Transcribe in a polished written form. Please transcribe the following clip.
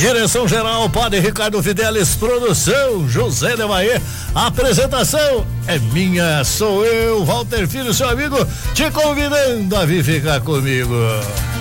Direção geral, Padre Ricardo Fidelis, produção, José de Maê, apresentação é minha, sou eu, Walter Filho, seu amigo, te convidando a vir ficar comigo.